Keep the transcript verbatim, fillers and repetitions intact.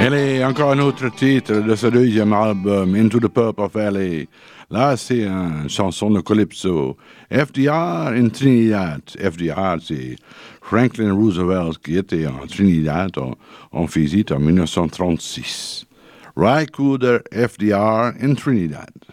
Allez, encore un autre titre de ce deuxième album, Into the Purple Valley. Là, c'est une chanson de Calypso. F D R in Trinidad. F D R, c'est Franklin Roosevelt qui était en Trinidad en, en visite en dix-neuf cent trente-six. Ry Cooder, F D R in Trinidad.